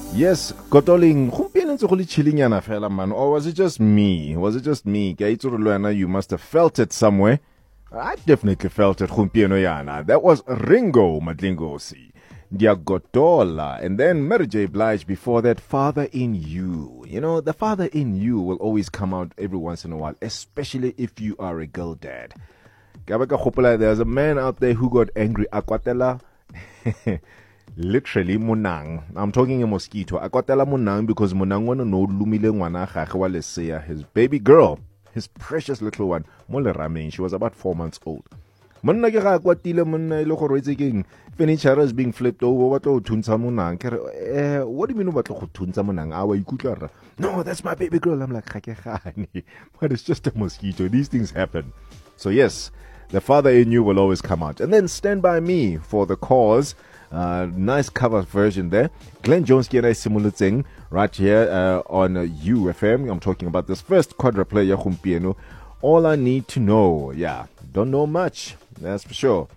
Yes, Kotoling, gompieno ntse go le chillinyana fela man, or was it just me? Was it just me? Ke a itse gore le wena, you must have felt it somewhere. I definitely felt it gompieno yana. That was Ringo Madlingosi, Diagotola, and then Mary J. Blige before that, Father in You. You know, the Father in You will always come out every once in a while, especially if you are a girl dad. There's a man out there who got angry. Akwatela. Literally Munang. I'm talking a mosquito. Akwatela Munang because Munang wanna know lumile ngwana gagwe wa lesea, his baby girl, his precious little one. Mole Ramin, she was about 4 months old. Monna ke ga kwatile monna ile go roetse keng furniture is being flipped over. What do thuntsha Munang? What do you mean what go thuntsha Munang? Awa ikutla. No, that's my baby girl. I'm like khakegane. But it's just a mosquito. These things happen. So yes, the Father in You will always come out. And then Stand By Me for the Cause. Nice cover version there. Glenn Jones Kiera Simulutsing right here on UFM. I'm talking about this first quadra player Humpieno. All I Need to Know. Yeah, don't know much. That's for sure.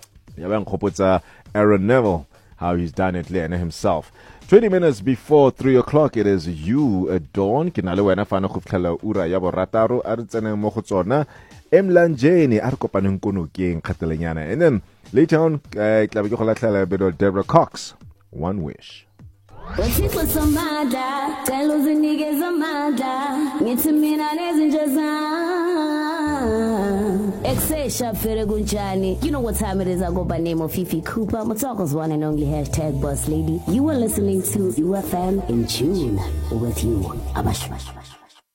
Aaron Neville, how he's done it there himself. 20 minutes before 3 o'clock, it is You Dawn. Kinale wena fana khuftlala ura ya borataro a re tsena mo go tsona. Emlanjeni a re kopaneng konokeng kgatelenyana. And then later on, a bit of Deborah Cox, One Wish. Wachikwa samada, teluzi nige zamada, ngitimina nezinjaza. Exesha Feregunchani. You know what time it is. I go by name of Fifi Cooper. Motoko's one and only hashtag Boss Lady. You are listening to UFM in June with you. Abash.